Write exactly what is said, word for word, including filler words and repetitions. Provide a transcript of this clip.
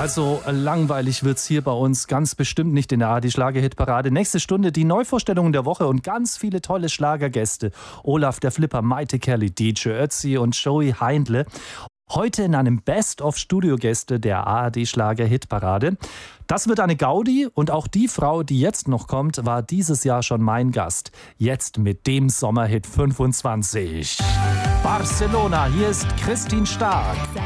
Also langweilig wird's hier bei uns ganz bestimmt nicht in der A R D-Schlager-Hitparade. Nächste Stunde die Neuvorstellungen der Woche und ganz viele tolle Schlagergäste. Olaf der Flipper, Maite Kelly, D J Ötzi und Joey Heindle. Heute in einem Best-of-Studio-Gäste der A R D-Schlager-Hitparade. Das wird eine Gaudi und auch die Frau, die jetzt noch kommt, war dieses Jahr schon mein Gast. Jetzt mit dem Sommerhit fünfundzwanzig. Barcelona, hier ist Christine Stark.